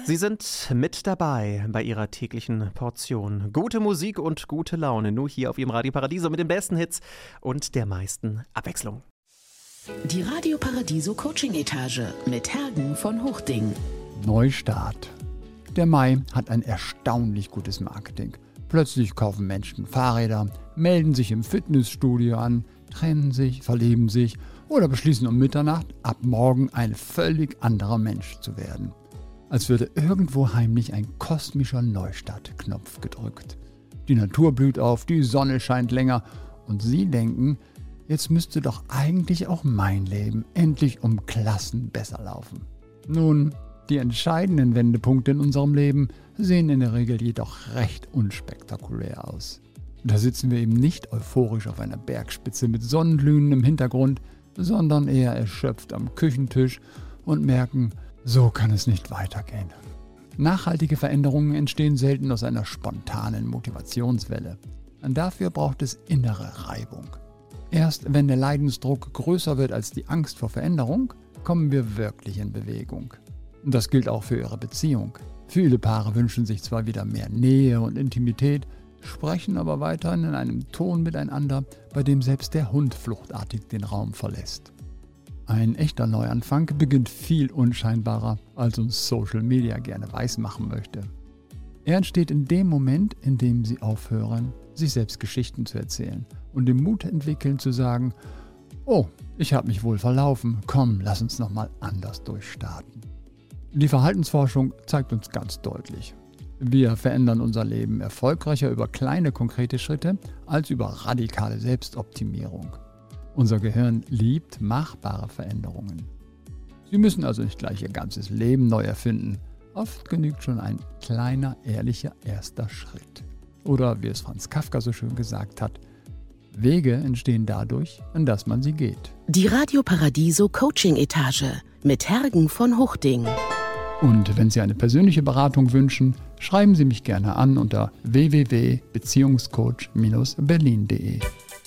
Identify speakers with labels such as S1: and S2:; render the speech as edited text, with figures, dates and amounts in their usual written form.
S1: Sie sind mit dabei bei Ihrer täglichen Portion gute Musik und gute Laune. Nur hier auf Ihrem Radio Paradiso mit den besten Hits und der meisten Abwechslung.
S2: Die Radio Paradiso Coaching-Etage mit Hergen von Hochding.
S3: Neustart. Der Mai hat ein erstaunlich gutes Marketing. Plötzlich kaufen Menschen Fahrräder, melden sich im Fitnessstudio an, trennen sich, verlieben sich oder beschließen um Mitternacht, ab morgen ein völlig anderer Mensch zu werden. Als würde irgendwo heimlich ein kosmischer Neustart-Knopf gedrückt. Die Natur blüht auf, die Sonne scheint länger und Sie denken, jetzt müsste doch eigentlich auch mein Leben endlich um Klassen besser laufen. Nun, die entscheidenden Wendepunkte in unserem Leben sehen in der Regel jedoch recht unspektakulär aus. Da sitzen wir eben nicht euphorisch auf einer Bergspitze mit Sonnenglühen im Hintergrund, sondern eher erschöpft am Küchentisch und merken, so kann es nicht weitergehen. Nachhaltige Veränderungen entstehen selten aus einer spontanen Motivationswelle. Und dafür braucht es innere Reibung. Erst wenn der Leidensdruck größer wird als die Angst vor Veränderung, kommen wir wirklich in Bewegung. Und das gilt auch für Ihre Beziehung. Viele Paare wünschen sich zwar wieder mehr Nähe und Intimität, sprechen aber weiterhin in einem Ton miteinander, bei dem selbst der Hund fluchtartig den Raum verlässt. Ein echter Neuanfang beginnt viel unscheinbarer, als uns Social Media gerne weismachen möchte. Er entsteht in dem Moment, in dem Sie aufhören, sich selbst Geschichten zu erzählen und den Mut entwickeln zu sagen, oh, ich habe mich wohl verlaufen, komm, lass uns nochmal anders durchstarten. Die Verhaltensforschung zeigt uns ganz deutlich, wir verändern unser Leben erfolgreicher über kleine konkrete Schritte als über radikale Selbstoptimierung. Unser Gehirn liebt machbare Veränderungen. Sie müssen also nicht gleich Ihr ganzes Leben neu erfinden. Oft genügt schon ein kleiner, ehrlicher erster Schritt. Oder wie es Franz Kafka so schön gesagt hat, Wege entstehen dadurch, dass man sie geht.
S2: Die Radio Paradiso Coaching-Etage mit Hergen von Hochding.
S3: Und wenn Sie eine persönliche Beratung wünschen, schreiben Sie mich gerne an unter www.beziehungscoach-berlin.de.